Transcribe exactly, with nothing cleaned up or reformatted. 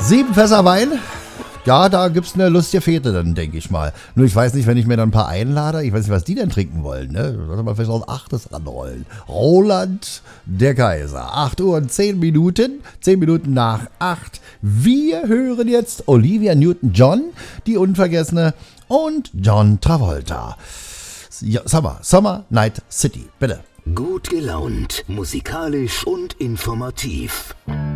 Sieben Fässer Wein. Ja, da gibt's eine lustige Fete dann, denke ich mal. Nur ich weiß nicht, wenn ich mir dann ein paar einlade, ich weiß nicht, was die denn trinken wollen, ne? Sollte man vielleicht auf achtes ranrollen. Roland der Kaiser. acht Uhr und zehn Minuten. zehn Minuten nach acht. Wir hören jetzt Olivia Newton-John, die Unvergessene, und John Travolta. Ja, Summer, Summer Night City, bitte. Gut gelaunt, musikalisch und informativ.